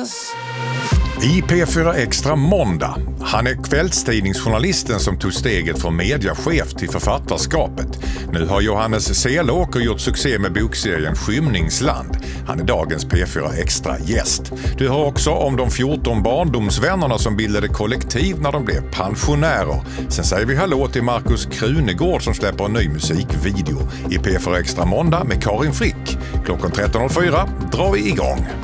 Johannes. I P4 Extra måndag. Han är kvällstidningsjournalisten som tog steget från mediachef till författarskapet. Nu har Johannes Selåker gjort succé med bokserien Skymningsland. Han är dagens P4 Extra gäst. Du hör också om de 14 barndomsvännerna som bildade kollektiv när de blev pensionärer. Sen säger vi hallå till Markus Krunegård som släpper en ny musikvideo. I P4 Extra måndag med Karin Frick. Klockan 13.04 drar vi igång.